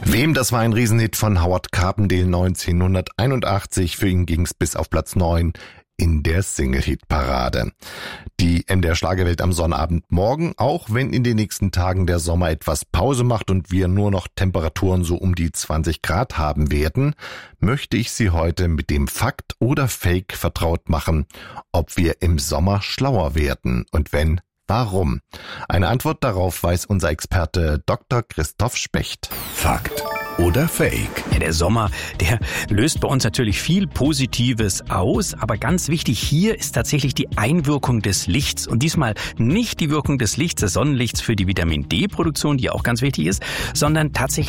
Wem, das war ein Riesenhit von Howard Carpendale 1981. Für ihn ging's bis auf Platz 9 in der Single-Hit-Parade. Die MDR Schlagerwelt am Sonnabend morgen, auch wenn in den nächsten Tagen der Sommer etwas Pause macht und wir nur noch Temperaturen so um die 20 Grad haben werden, möchte ich Sie heute mit dem Fakt oder Fake vertraut machen, ob wir im Sommer schlauer werden und wenn, warum? Eine Antwort darauf weiß unser Experte Dr. Christoph Specht. Fakt oder Fake? Ja, der Sommer, der löst bei uns natürlich viel Positives aus, aber ganz wichtig hier ist tatsächlich die Einwirkung des Lichts. Und diesmal nicht die Wirkung des Lichts, des Sonnenlichts für die Vitamin-D-Produktion, die auch ganz wichtig ist, sondern tatsächlich